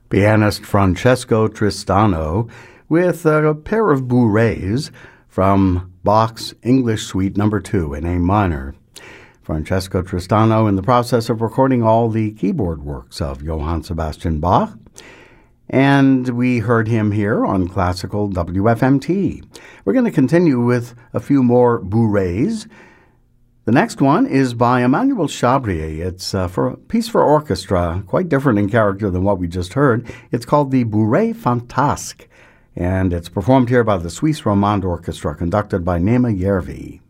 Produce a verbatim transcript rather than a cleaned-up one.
Pianist Francesco Tristano with a pair of bourrées from Bach's English Suite Number two in A minor. Francesco Tristano in the process of recording all the keyboard works of Johann Sebastian Bach, and we heard him here on Classical W F M T. We're going to continue with a few more bourrées. The next one is by Emmanuel Chabrier. It's uh, for a piece for orchestra, quite different in character than what we just heard. It's called the Bourrée Fantasque, and it's performed here by the Suisse Romande Orchestra, conducted by Nema Järvi.